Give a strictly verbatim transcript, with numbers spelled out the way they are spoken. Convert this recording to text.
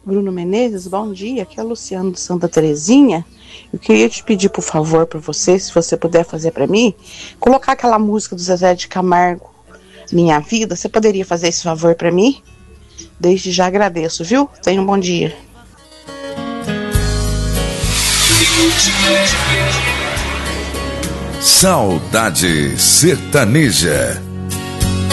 Bruno Menezes, bom dia, aqui é Luciano de Santa Terezinha. Eu queria te pedir, por favor, para você, se você puder fazer para mim, colocar aquela música do Zezé de Camargo, Minha Vida. Você poderia fazer esse favor para mim? Desde já agradeço, viu? Tenha um bom dia. Saudade Sertaneja.